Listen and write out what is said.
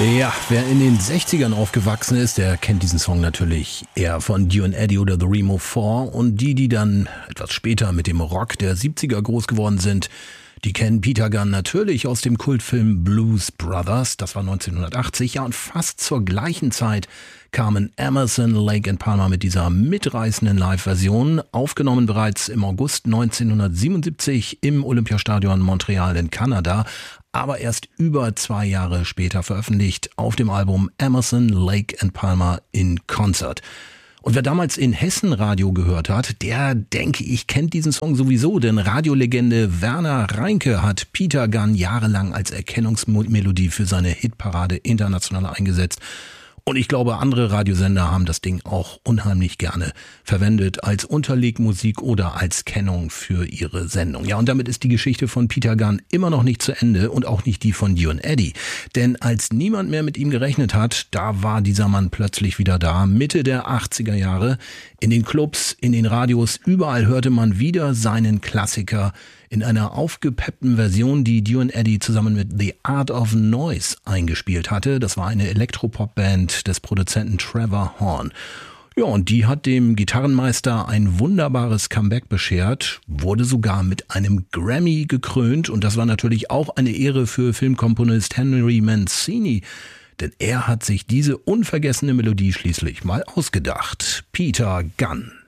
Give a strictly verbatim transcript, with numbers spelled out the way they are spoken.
Ja, wer in den sechzigern aufgewachsen ist, der kennt diesen Song natürlich eher von Dio and Eddie oder The Remo Four. Und die, die dann etwas später mit dem Rock der siebziger groß geworden sind, die kennen Peter Gunn natürlich aus dem Kultfilm Blues Brothers. Das war neunzehnhundertachtzig. Ja, und fast zur gleichen Zeit kamen Emerson, Lake and Palmer mit dieser mitreißenden Live-Version, aufgenommen bereits im August neunzehnhundertsiebenundsiebzig im Olympiastadion Montreal in Kanada, aber erst über zwei Jahre später veröffentlicht auf dem Album Emerson, Lake and Palmer in Concert. Und wer damals in Hessen Radio gehört hat, der, denke ich, kennt diesen Song sowieso, denn Radiolegende Werner Reinke hat Peter Gunn jahrelang als Erkennungsmelodie für seine Hitparade international eingesetzt. Und ich glaube, andere Radiosender haben das Ding auch unheimlich gerne verwendet als Unterlegmusik oder als Kennung für ihre Sendung. Ja, und damit ist die Geschichte von Peter Gunn immer noch nicht zu Ende und auch nicht die von Dio and Eddie. Denn als niemand mehr mit ihm gerechnet hat, da war dieser Mann plötzlich wieder da, Mitte der achtziger Jahre. In den Clubs, in den Radios, überall hörte man wieder seinen Klassiker in einer aufgepeppten Version, die Dio and Eddie zusammen mit The Art of Noise eingespielt hatte. Das war eine Elektropop-Band des Produzenten Trevor Horn. Ja, und die hat dem Gitarrenmeister ein wunderbares Comeback beschert, wurde sogar mit einem Grammy gekrönt. Und das war natürlich auch eine Ehre für Filmkomponist Henry Mancini, denn er hat sich diese unvergessene Melodie schließlich mal ausgedacht. Peter Gunn.